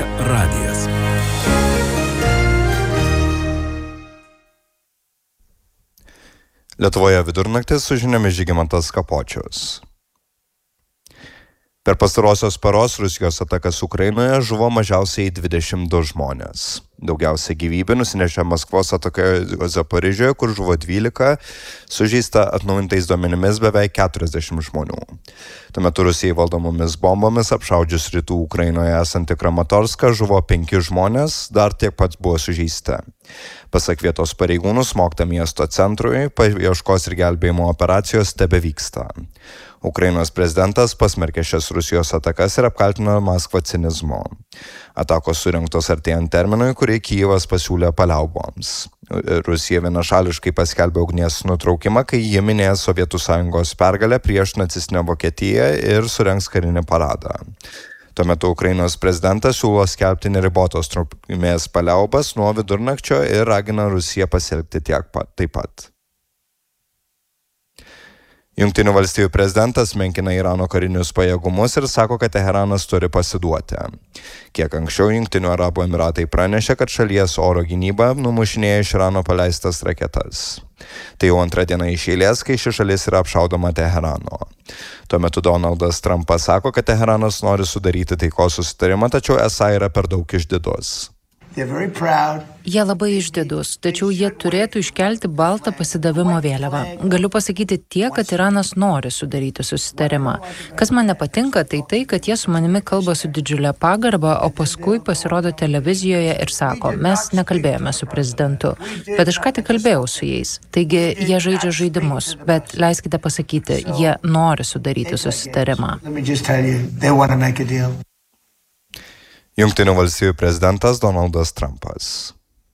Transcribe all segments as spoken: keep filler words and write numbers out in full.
radijas. Lietuvoje vidurnaktis su žiniomis Žygimantas Kapočius. Per pastarosios paros Rusijos atakas Ukrainoje žuvo mažiausiai dvidešimt du žmonės. Daugiausia gyvybių nusinešė Maskvos atakoje Zaporižioje, kur žuvo dvylika, sužeista atnaujintais duomenimis beveik keturiasdešimt žmonių. Tuo metu Rusijai valdomomis bombomis apšaudžius rytų Ukrainoje esantį Kramatorską žuvo penki žmonės, dar tiek pat buvo sužeisti. Pasak vietos pareigūnų, smogta miesto centrui, paieškos ir gelbėjimo operacijos tebevyksta. Ukrainos prezidentas pasmerkė šias Rusijos atakas ir apkaltino Maskvą cinizmu. Atakos surinktos artėjant terminui, kurį Kijevas pasiūlė paliauboms. Rusija vienašališkai paskelbė ugnies nutraukimą, kai ji minėjo Sovietų Sąjungos pergalę prieš nacistinę Vokietiją ir surengs karinį paradą. Tuo metu Ukrainos prezidentas siūlo skelbti neribotos trukmės paliaubas nuo vidurnakčio ir ragina Rusiją pasielgti tiek pat, taip pat. Jungtinių valstijų prezidentas menkina Irano karinius pajėgumus ir sako, kad Teheranas turi pasiduoti. Kiek anksčiau Jungtinių Arabų Emiratai pranešė, kad šalies oro gynyba numušinėja iš Irano paleistas raketas. Tai jau antrą dieną iš eilės, kai ši šalis yra apšaudoma Teherano. Tuo metu Donaldas Trumpas sako, kad Teheranas nori sudaryti taikos susitarimą, tačiau esą yra per daug išdidus. Jie labai išdidus, tačiau jie turėtų iškelti baltą pasidavimo vėliavą. Galiu pasakyti tiek, kad Iranas nori sudaryti susitarimą. Kas man nepatinka, tai tai, kad jie su manimi kalba su didžiulė pagarba, o paskui pasirodo televizijoje ir sako, mes nekalbėjome su prezidentu, bet aš ką tik kalbėjau su jais. Taigi jie žaidžia žaidimus, bet leiskite pasakyti, jie nori sudaryti susitarimą. Jungtinių valstijų prezidentas Donaldas Trumpas.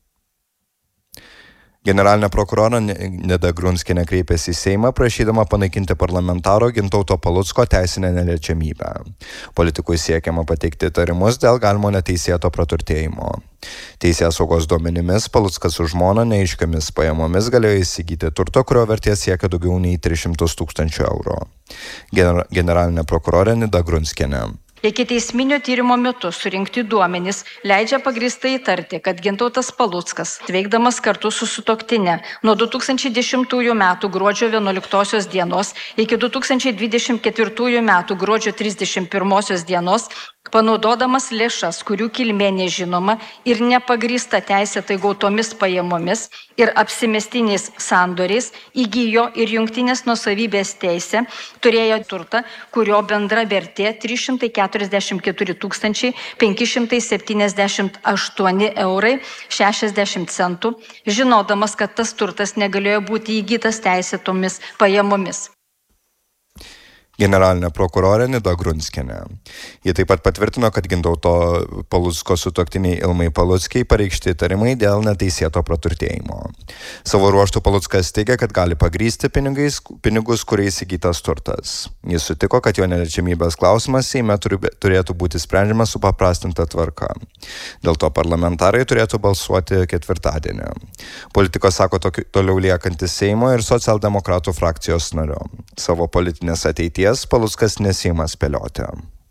Generalinė prokurorė Nida Grunskienė kreipėsi į Seimą, prašydama panaikinti parlamentaro Gintauto Palucko teisinę neliečiamybę. Politikui siekiama pateikti įtarimus dėl galimo neteisėto praturtėjimo. Teisėsaugos duomenimis Paluckas su žmona neaiškiomis pajamomis galėjo įsigyti turto, kurio vertė siekia daugiau nei tris šimtus tūkstančių eurų. Generalinė prokurorė Nida Grunskienė. Ikiteisminio tyrimo metu surinkti duomenys leidžia pagrįstai įtarti, kad Gintautas Paluckas, veikdamas kartu su sutuoktinė nuo du tūkstančiai dešimtųjų metų gruodžio vienuoliktosios dienos iki du tūkstančiai dvidešimt ketvirtųjų metų gruodžio trisdešimt pirmosios dienos, panaudodamas lėšas, kurių kilmė nežinoma ir nepagrįsta teisėtai gautomis pajamomis ir apsimestiniais sandoriais, įgijo ir jungtinės nuosavybės teisę, turėjo turtą, kurio bendra vertė trys šimtai keturiasdešimt keturi tūkstančiai penki šimtai septyniasdešimt aštuoni eurai šešiasdešimt centų, žinodamas, kad tas turtas negalėjo būti įgytas teisėtomis pajamomis. Generalinė prokurorė Nida Grunskienė. Ji taip pat patvirtino, kad Gintauto Palucko sutuoktiniai Ilmai Paluckiai pareikšti įtarimai dėl neteisėto praturtėjimo. Savo ruožtu Paluckas teigia, kad gali pagrįsti pinigais, pinigus, kuriais įgytas turtas. Jis sutiko, kad jo neliečiamybės klausimas Seime turėtų būti sprendžiamas supaprastinta tvarka. Dėl to parlamentarai turėtų balsuoti ketvirtadienį. Politikas sako tokiu, toliau liekantis Seimo ir socialdemokratų frakcijos nariu. Savo politinės ateities Paluckas nesiima spėlioti.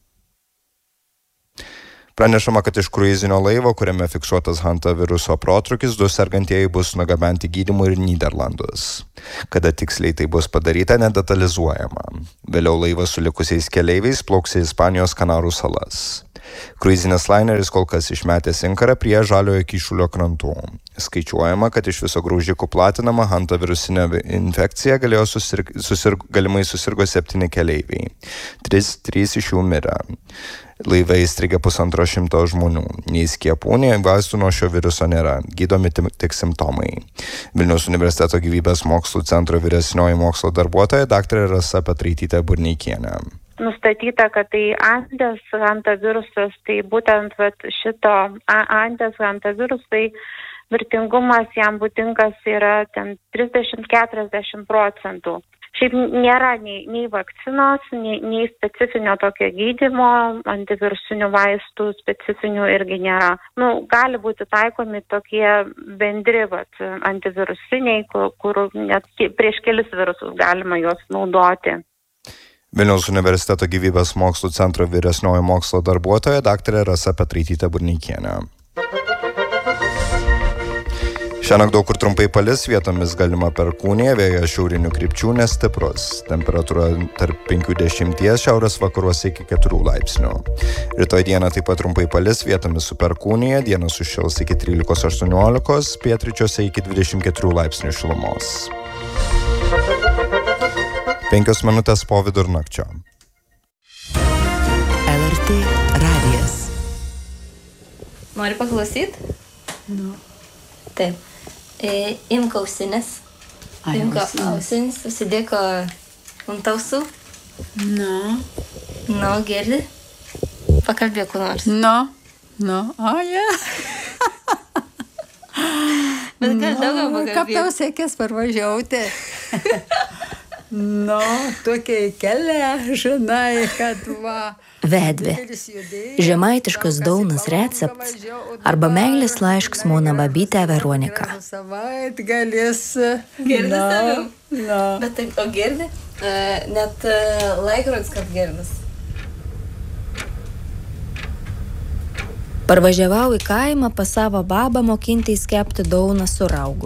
Pranešama, kad iš kruizinio laivo, kuriame fiksuotas Hanta viruso protrūkis, du sergantieji bus nugabenti gydymui į Nyderlandus. Kada tiksliai tai bus padaryta, nedetalizuojama. Vėliau laivas su likusiais keleiviais plauks į Ispanijos Kanarų salas. Kruizinis laineris kol kas išmetęs inkarą prie Žaliojo Kyšulio krantų. Skaičiuojama, kad iš viso graužikų platinama Hanta virusinė infekcija galėjo susirg, susirg, galimai susirgo septyni keleiviai. Tris, trys iš jų mirė. Laive įstrigė pusantro šimto žmonių. Nei skiepų, nei vaistų nuo šio viruso nėra. Gydomi tik simptomai. Vilniaus universiteto gyvybės mokslų centro vyresnioji mokslo darbuotoja daktarė Rasa Petraitytė Burneikienė. Nustatyta, kad tai Andes hantavirusas, tai būtent vat, šito Andes hantavirusai mirtingumas jam būdingas yra ten trisdešimt iki keturiasdešimt procentų. Šiaip nėra nei, nei vakcinos, nei, nei specifinio tokio gydymo, antivirusinių vaistų specifinių irgi nėra. Nu, gali būti taikomi tokie bendri vat, antivirusiniai, kur, kur net prieš kelis virusus galima juos naudoti. Vilniaus universiteto gyvybės mokslų centro vyresnioji mokslo darbuotoja daktarė Rasa Petraitytė Burneikienė. Šiąnakt daug kur trumpai palis, vietomis galima perkūnija, vėjas šiaurinių krypčių nestiprus. Temperatūra tarp penkių dešimties, šiaurės vakaruose iki keturių laipsnių. Rytoj dieną taip pat trumpai palis, vietomis su perkūnija, dieną sušils iki trylikos aštuoniolikos, pietryčiuose iki dvidešimt keturių laipsnių šilumos. Penkios minutės po vidurnakčio. L R T radijas. Nori paklausyti? Nu. Taip. E, imk ausinės. Imk ausinės, užsidėk ant ausų. Nu. Nu, girdi? Pakalbėk, kur nors. Nu. Nu. O, ja. Bet gal daugiau pakalbėk. Kaip tau sekės parvažiauti? Nu, tokia kelią, žinai, kad va. Vedvė. Žemaitiškas daunas recepts arba meilės laiškas Mona Babytė Veronika. Savaitgalis. Girdi tave? Nu. Bet taip, o girdi? E, net e, laikrodis, kad girdis. Parvažiavau į kaimą pas savo babą mokinti įskepti dauną su raugu.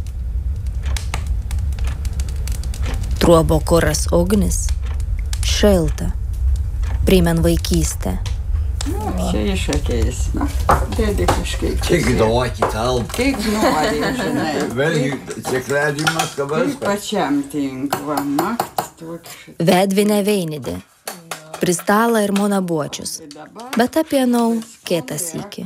Truobo kuras ugnis, šilta, primen vaikystę. Nu, čia išakės. Na, dėdė kažkaip. Tik duoti talp. Kaip nori, žinai. Vėlgi, cikledimas, kabas. Kaip pačiam tinkva, makt tokį. Vedvinė veinidė, pristala ir monabuočius, bet apie nau kėtas iki.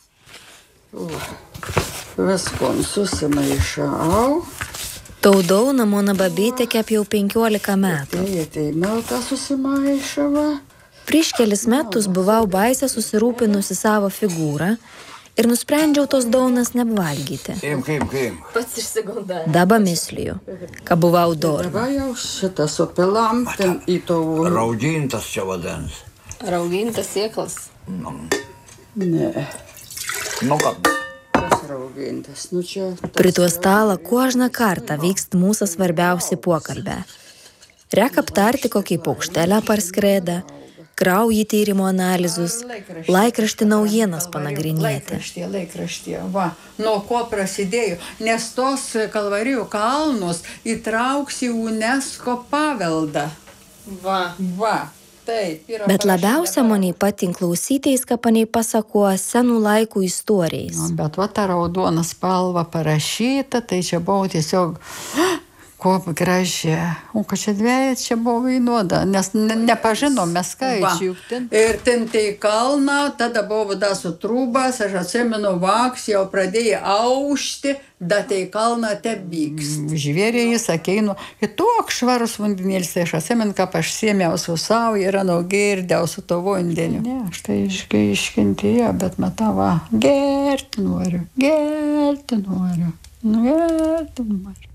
Viskon susimaišau. Taudau Mona Babytė kep jau penkiolika metų. Tai, tai miltą susimaišava. Prieš kelis metus buvau baisę susirūpinusi savo figūrą ir nusprendžiau tos daunas neapvalgyti. Kaip, kaip, kaip. Pats išsigundai. Daba misliju, kad buvau dorma. Dabar jau šitą supilam ten į tavo. Raudintas čia vadins. Raugintas sėklas. Nu, Ne, nu kad. kas raugintas. Nu čia. Prie tuo stalą kuožną kartą vykst mūsų svarbiausi pokalbė. Rek aptarti, kokį paukštelę parskrėda, kraują tyrimo analizus, laikraštį naujienas panagrinėti. Laikraštie, laikraštie, va. Nuo ko prasidėjo? Nes tos Kalvarijų kalnus įtrauks į UNESCO paveldą. Va. Va. Taip, yra Bet labiausia maniai patink klausytis, ką paniai pasakoja senų laikų istorijais. Nu, bet va ta raudona spalva parašyta, tai čia buvo tiesiog ko graži. O kad čia dvieja, čia buvo įnuoda, nes ne, nepažinom mes skaičių. Ir ten tai kalna, tada buvo da su trūbas, aš atsimenu vaks, jau pradėjo aušti, da tai kalna tebyks. Žvėrėjai sakeinu, ir toks švarus vandenėlis, tai aš atsimenu, kaip aš sėmiau su savo ir anu girdėjau su to vandeniu. Ne, aš tai iškai iškentėjau, bet matava, gerti noriu, gerti noriu, gerti noriu.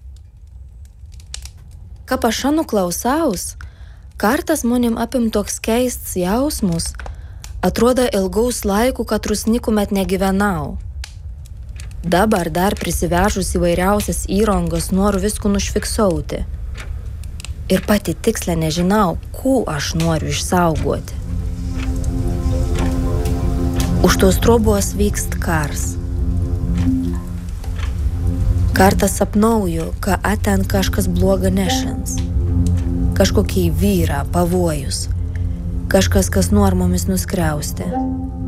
Kap aš anu klausaus, kartas manim apim toks keists jausmus, atrodo ilgaus laikų, kad rusniku met negyvenau. Dabar dar prisivežus įvairiausias įrangos noriu viskų nušfiksauti. Ir pati tiksliai nežinau, kų aš noriu išsaugoti. Už tos trobos vykst kars. Kartą sapnauju, kad aten kažkas bloga nešins. Kažkokį vyrą, pavojus. Kažkas, kas nori mumis nuskriausti.